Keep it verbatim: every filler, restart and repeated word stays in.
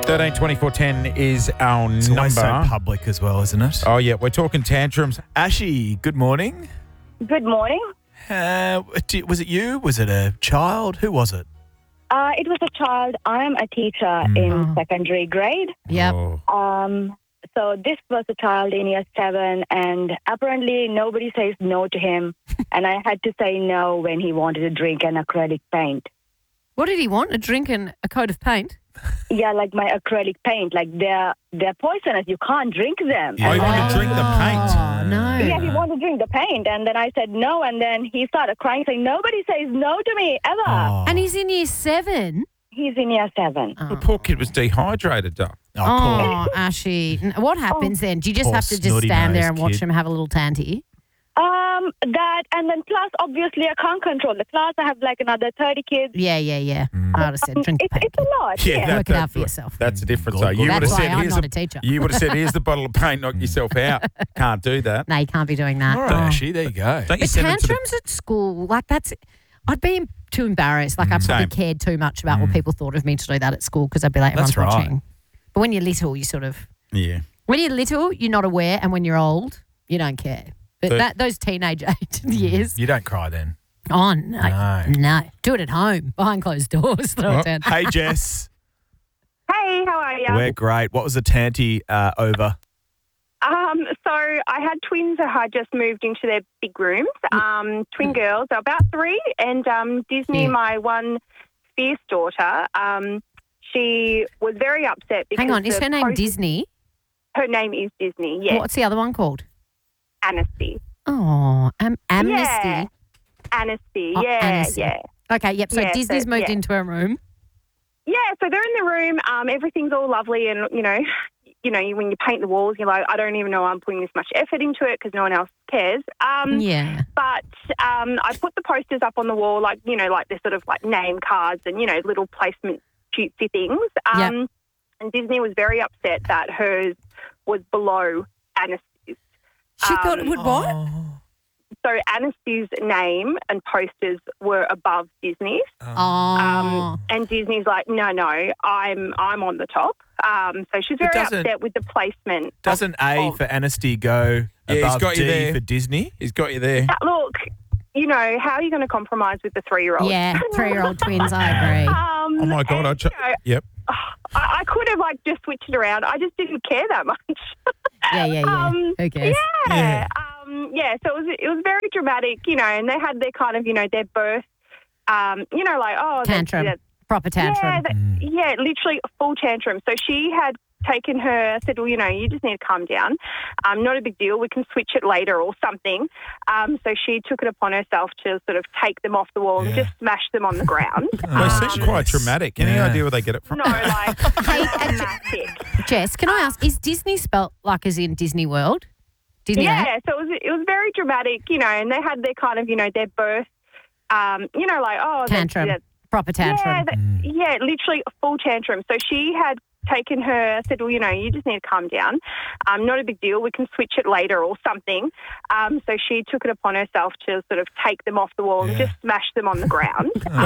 thirteen twenty-four ten is our It's number. always so public as well, isn't it? Oh, yeah, we're talking tantrums. Ashy, good morning. Good morning. Uh, d- was it you? Was it a child? Who was it? Uh, it was a child. I am a teacher in secondary grade. Yep. Oh. Um, so this was a child in year seven, and apparently nobody says no to him. And I had to say no when he wanted to drink an acrylic paint. What did he want? A drink and a coat of paint? Yeah, like my acrylic paint. Like they're they're poisonous. You can't drink them. Oh, you want to drink the paint? Oh, no. Yeah, he wanted to drink the paint, and then I said no, and then he started crying, saying nobody says no to me ever. Oh, And he's in year seven. He's in year seven. Oh, The poor kid was dehydrated, Doc. oh, poor. oh Ashy. N- What happens then? Do you just Poor have to just stand snotty-nosed there and watch kid. him have a little tanty? Um, that and then plus obviously I can't control the class. I have like another thirty kids. Yeah, yeah, yeah. Mm. I would have said drink the It's, paint. it's a lot. Yeah. that- Work it that- out for yourself. That's the difference, God, though. You God. would That's have why said, I'm here's not the, a teacher. You would have said, here's the bottle of paint, knock yourself out. Can't do that. No, you can't be doing that. All right, Oh. Ashy, there you go. Don't you But send them to the... tantrums at school, like that's, I'd be too embarrassed. Like I probably Same. cared too much about what people thought of me to do that at school because I'd be like, That's everyone's right. watching. But when you're little, you sort of, Yeah. when you're little, you're not aware, and when you're old, you don't care. But But- that those teenage age years, You don't cry then. oh no, No. no, do it at home behind closed doors. Throw Oh. it down. Hey, Jess. Hey, how are you? We're great. What was the tanty uh, over? Um, so I had twins who had just moved into their big rooms. Um, twin girls, they're about three, and um, Disney, Yeah. my one fierce daughter, um, she was very upset because Hang on, is the her name post- Disney? Her name is Disney. Yes, What's the other one called? Anasty. Oh, um, Amnesty. Yeah. Anasty. Oh, yeah, Anasty. yeah. Okay, yep. So Yeah, so- Disney's moved yeah. into her room. Yeah, so they're in the room. Um, everything's all lovely, and you know, you know, when you paint the walls, you're like, I don't even know I'm putting this much effort into it because no one else cares. Um, Yeah. But um, I put the posters up on the wall, like you know, like they're sort of like name cards and you know, little placement cutesy things. Um, Yep. And Disney was very upset that hers was below Anastasia. She thought it Um, would what? Oh. So Anastasia's name and posters were above Disney's. Oh. Um, and Disney's like, no, no, I'm I'm on the top. Um, so she's But very doesn't- upset with the placement. of- Doesn't A of- for Anasty go Yeah, he's above got you D there. for Disney? He's got you there. Uh, Look, you know, how are you going to compromise with the three-year-old? Yeah, three-year-old twins. I agree. Um, Oh, my God. I and, ch- you know, Yep. I, I could have like just switched it around. I just didn't care that much. Yeah, yeah, yeah. Um, Who cares? Yeah. Yeah. Um, yeah, so it was it was very dramatic, you know, and they had their kind of, you know, their birth, um, you know, like, oh, they- Tantrum. they- Proper tantrum. Yeah, they- yeah, literally a full tantrum. So she had taken her, said, well, you know, you just need to calm down. Um, not a big deal. We can switch it later or something. Um, so she took it upon herself to sort of take them off the wall and Yeah. just smash them on the ground. They Um, seem quite dramatic. Any Yeah. idea where they get it from? No, like, Hey, uh, dramatic. Jess, can I ask, is Disney spelt like as in Disney World? Disneyland? Yeah, so it was it was very dramatic, you know, and they had their kind of, you know, their birth, um, you know, like, oh, they- Tantrum. they- Proper tantrum. Yeah, they- yeah, literally a full tantrum. So she had taken her, said, well, you know, you just need to calm down. Um, not a big deal. We can switch it later or something. Um, so she took it upon herself to sort of take them off the wall and Yeah. just smash them on the ground. They